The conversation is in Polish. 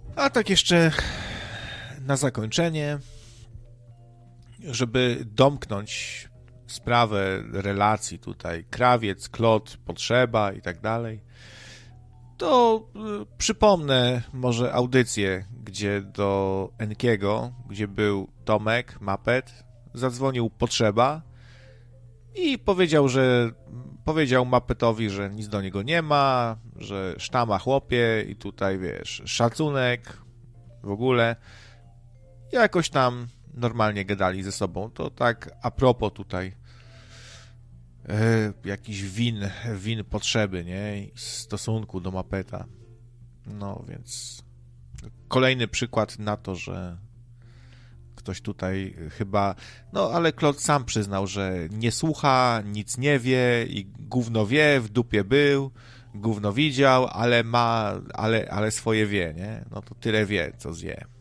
A tak jeszcze na zakończenie, żeby domknąć sprawę relacji tutaj krawiec, klot, potrzeba i tak dalej, to przypomnę może audycję, gdzie do Enkiego, gdzie był Tomek, Mapet, zadzwonił potrzeba i powiedział Mapetowi, że nic do niego nie ma, że sztama chłopie i tutaj, wiesz, szacunek w ogóle. Jakoś tam normalnie gadali ze sobą. To tak a propos tutaj jakiś win potrzeby, nie? Stosunku do Mapeta. No więc kolejny przykład na to, że ktoś tutaj chyba, no ale Klot sam przyznał, że nie słucha, nic nie wie i gówno wie, w dupie był, gówno widział, ale swoje wie, nie? No to tyle wie, co zje.